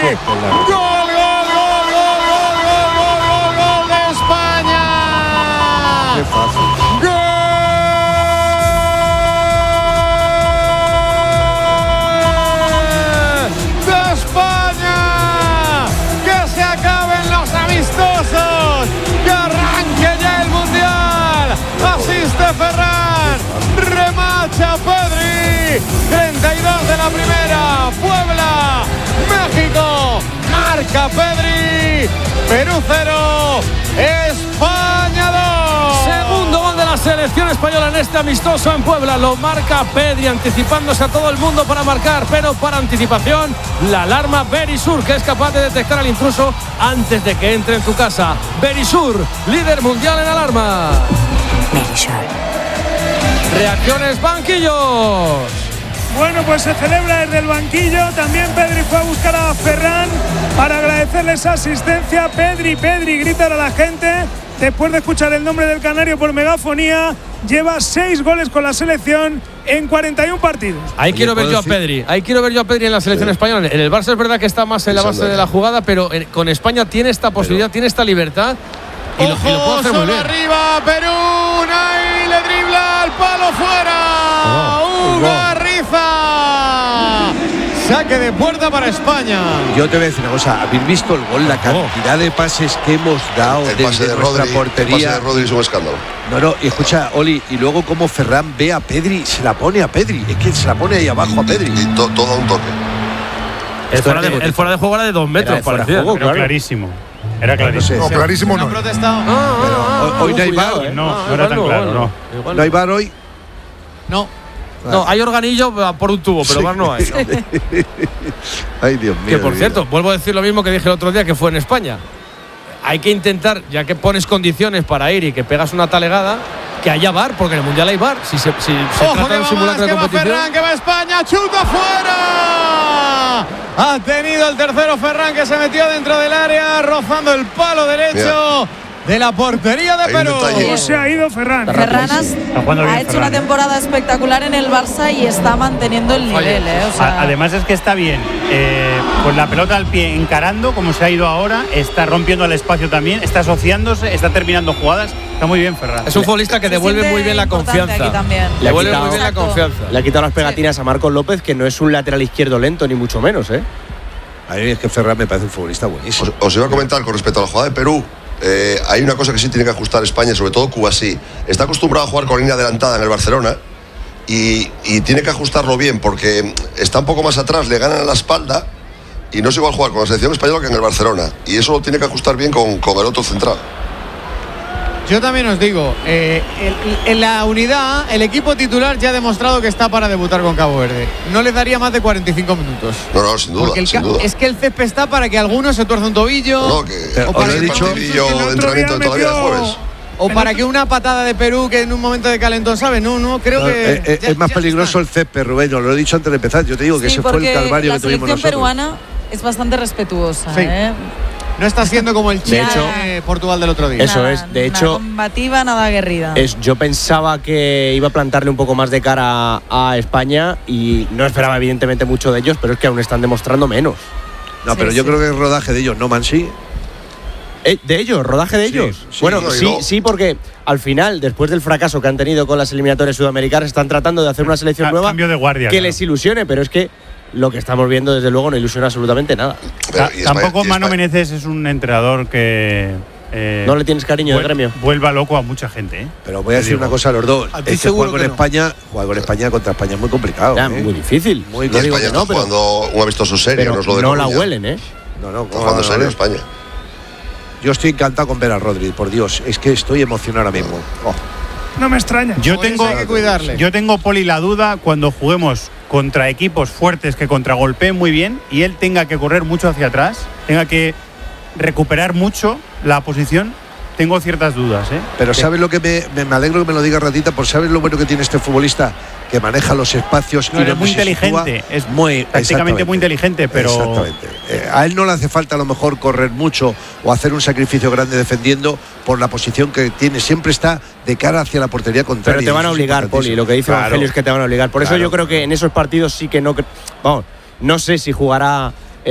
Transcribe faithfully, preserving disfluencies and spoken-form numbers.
Sí, claro. ¡Gol, gol, gol, gol, gol, gol, gol, gol, gol de España! Qué fácil. ¡Gol de España! ¡Que se acaben los amistosos! ¡Que arranque ya el Mundial! Asiste Ferran, remacha Pedri, treinta y dos de la primera, Puebla, México, marca Pedri, Perú cero, España dos. Segundo gol de la selección española en este amistoso en Puebla, lo marca Pedri, anticipándose a todo el mundo para marcar, pero para anticipación, la alarma Berisur, que es capaz de detectar al intruso antes de que entre en tu casa. Berisur, líder mundial en alarma. Reacciones banquillos. Bueno, pues se celebra desde el banquillo. También Pedri fue a buscar a Ferran para agradecerle esa asistencia. Pedri, Pedri, gritar a la gente. Después de escuchar el nombre del canario por megafonía, lleva seis goles con la selección en cuarenta y un partidos. Ahí quiero ver yo a Pedri. Ahí quiero ver yo a Pedri en la selección sí. española. En el Barça es verdad que está más en la base de la jugada, pero con España tiene esta posibilidad, pero tiene esta libertad. Y lo, Ojo, y lo puede hacer muy bien. Arriba, Perú, ahí le dribla al palo fuera. Oh, Ugarriza. Saque de puerta para España. Yo te voy a decir una cosa, ¿habéis visto el gol? La cantidad de pases que hemos dado el desde pase de nuestra Rodri, portería. El pase de Rodri es un escándalo. No, no, y escucha, Oli, y luego como Ferran ve a Pedri, se la pone a Pedri. Es que se la pone ahí abajo a Pedri. Y to, todo a un toque. El fuera, de, el fuera de juego era de dos metros, parecía. Juego, claro. Clarísimo. Era clarísimo. No, clarísimo no. ¿No protestado? Ah, ah, Pero hoy no hay bar. Eh. No, no era tan no, claro, no. no. Igual No hay bar hoy. No. No, hay organillo por un tubo, pero Sí. bar no hay. Ay, Dios mío. Que por Dios. cierto, vuelvo a decir lo mismo que dije el otro día, que fue en España. Hay que intentar, ya que pones condiciones para ir y que pegas una talegada, que haya bar, porque en el Mundial hay bar. Si se, si se Ojo, trata que de un va simulacro más, de que va competición. Ferran, que va España, chuta fuera. Ha tenido el tercero Ferran, que se metió dentro del área, rozando el palo derecho de la portería de Hay un Perú. detalle. ¿Cómo se ha ido Ferran? Ferran has- jugando bien, ha hecho Ferran, una ¿eh? temporada espectacular en el Barça y está manteniendo el nivel. ¿eh? O sea, A- Además es que está bien, eh, con la pelota al pie encarando, como se ha ido ahora, está rompiendo el espacio también, está asociándose, está terminando jugadas, está muy bien Ferran. Es un futbolista que se devuelve siente muy bien la importante confianza. aquí también. Le devuelve quitado- muy bien la Exacto. confianza. Le ha quitado las pegatinas a Marcos López, que no es un lateral izquierdo lento, ni mucho menos, ¿eh? A mí es que Ferran me parece un futbolista buenísimo. Os, os iba a comentar con respecto a la jugada de Perú. Eh, hay una cosa que sí tiene que ajustar España, sobre todo Cubarsí. Está acostumbrado a jugar con línea adelantada en el Barcelona y, y tiene que ajustarlo bien porque está un poco más atrás, le ganan a la espalda y no es igual jugar con la selección española que en el Barcelona. Y eso lo tiene que ajustar bien con, con el otro central. Yo también os digo, eh, el- en la unidad, el equipo titular ya ha demostrado que está para debutar con Cabo Verde. No le daría más de cuarenta y cinco minutos. No, no, sin duda, Porque el sin ca- duda. es que el césped está para que alguno se tuerza un tobillo. No, que Pero o os para lo he que- dicho. partidillo El otro de entrenamiento de día todavía de metió- jueves. O para que una patada de Perú que en un momento de calentón, ¿sabes? No, no, creo No, que. eh, eh, ya- es más ya peligroso está. el césped, Rubén. Os lo he dicho antes de empezar. Yo te digo que sí, ese fue el porque calvario la que tuvimos selección nosotros. peruana es bastante respetuosa. Sí. ¿eh? No está siendo como el Chile hecho, de Portugal del otro día. Eso Nada, es, de nada hecho- combativa, nada aguerrida. Es, yo pensaba que iba a plantarle un poco más de cara a, a España y no esperaba evidentemente mucho de ellos, pero es que aún están demostrando menos. No, Sí, pero yo sí. creo que el rodaje de ellos, no Mansi. Eh, ¿De ellos? ¿Rodaje de Sí, ellos? sí, bueno, no, y sí, no. sí, porque al final, después del fracaso que han tenido con las eliminatorias sudamericanas, están tratando de hacer una selección Ca- nueva cambio de guardia, que claro. les ilusione, pero es que lo que estamos viendo, desde luego, no ilusiona absolutamente nada. Pero, Ta- y España- Tampoco y Mano España- Menezes es un entrenador que eh, ¿No le tienes cariño de vuel- gremio? vuelva loco a mucha gente, ¿eh? Pero voy a Te decir digo. una cosa a los dos. A ti Es que seguro jugar con que no. España, jugar con España contra España es muy complicado. Ya, ¿eh? muy difícil. Muy Y No digo España que no, está pero, jugando un amistoso serio, pero no es lo de no la Coruña. huelen, ¿eh? No, no, Está jugando no, serio no. España. Yo estoy encantado con ver a Rodri, por Dios. Es que estoy emocionado ahora mismo. Oh. No me extraña. Yo Por eso tengo, hay que cuidarle. yo tengo, Poli, la duda cuando juguemos contra equipos fuertes que contragolpeen muy bien y él tenga que correr mucho hacia atrás, tenga que recuperar mucho la posición. Tengo ciertas dudas, ¿eh? Pero ¿sabes lo que me, me, me alegro que me lo diga Ratita? Por ¿sabes lo bueno que tiene este futbolista? Que maneja los espacios No, y es donde muy se inteligente, sitúa. es muy tácticamente exactamente. muy inteligente, pero Exactamente. Eh, a él no le hace falta a lo mejor correr mucho o hacer un sacrificio grande defendiendo por la posición que tiene. Siempre está de cara hacia la portería contraria. Pero te van a Eso es obligar, Poli. importantísimo. Lo que dice Claro. Evangelio es que te van a obligar. Por eso Claro. yo creo que en esos partidos sí que no. cre- Vamos, no sé si jugará